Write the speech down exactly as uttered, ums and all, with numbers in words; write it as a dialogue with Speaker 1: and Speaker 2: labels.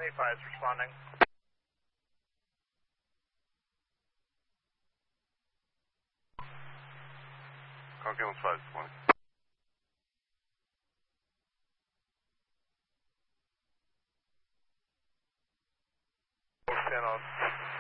Speaker 1: eighty-five is responding.
Speaker 2: Call Gillis five twenty.
Speaker 1: ten on.